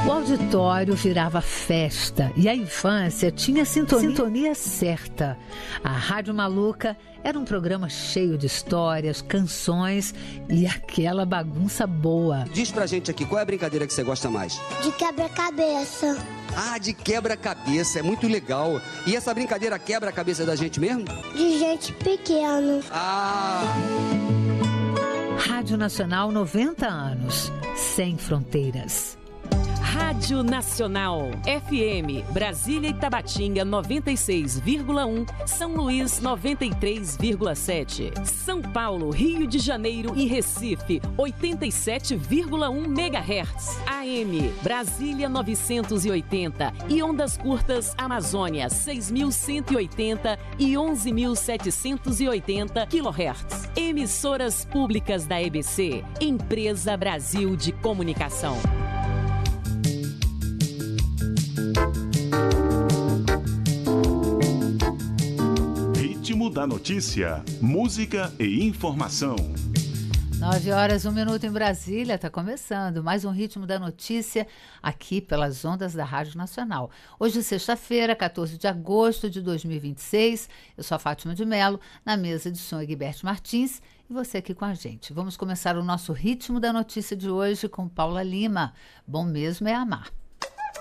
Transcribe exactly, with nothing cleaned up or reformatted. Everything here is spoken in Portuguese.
O auditório virava festa e a infância tinha sintonia, sintonia certa. A Rádio Maluca era um programa cheio de histórias, canções e aquela bagunça boa. Diz pra gente aqui, qual é a brincadeira que você gosta mais? De quebra-cabeça. Ah, de quebra-cabeça, é muito legal. E essa brincadeira quebra a cabeça da gente mesmo? De gente pequena. Ah! Rádio Nacional, noventa anos, sem fronteiras. Rádio Nacional, F M, Brasília e Tabatinga noventa e seis vírgula um, São Luís noventa e três vírgula sete, São Paulo, Rio de Janeiro e Recife oitenta e sete vírgula um megahertz, A M, Brasília novecentos e oitenta e ondas curtas Amazônia seis mil cento e oitenta e onze mil setecentos e oitenta quilohertz. Emissoras públicas da E B C, Empresa Brasil de Comunicação. Ritmo da notícia, música e informação. Nove horas, um minuto em Brasília, está começando mais um Ritmo da Notícia aqui pelas ondas da Rádio Nacional. Hoje, sexta-feira, quatorze de agosto de dois mil e vinte e seis, eu sou a Fátima de Mello, na mesa de som Egberto Martins e você aqui com a gente. Vamos começar o nosso Ritmo da Notícia de hoje com Paula Lima. Bom mesmo é amar.